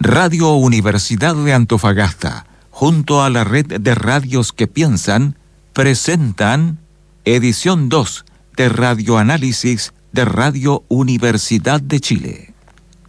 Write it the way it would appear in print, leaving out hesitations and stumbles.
Radio Universidad de Antofagasta, junto a la red de radios que piensan, presentan edición 2 de Radioanálisis de Radio Universidad de Chile.